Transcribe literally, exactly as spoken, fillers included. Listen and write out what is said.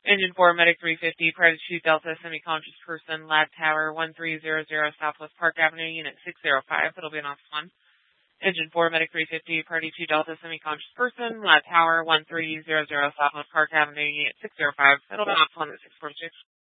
Engine four, Medic three fifty, Private two Delta, semi-conscious person, Lab Tower, one three zero zero Southwest Park Avenue, Unit six zero five. That'll be an office one. Engine four, Medic three fifty, Party two Delta, semi-conscious person, Lab Tower, one three zero zero Southwest Park Avenue, Unit six zero five. That'll be an office one at six forty-six.